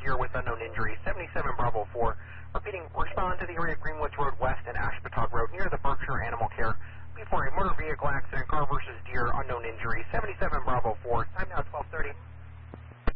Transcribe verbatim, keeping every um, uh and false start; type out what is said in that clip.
deer with unknown injury, seventy-seven Bravo four. Repeating, respond to the area of Greenwoods Road West and Ashpatog Road near the Berkshire Animal Care. Before a motor vehicle accident, car versus deer, unknown injury, seventy-seven Bravo four. Time now twelve.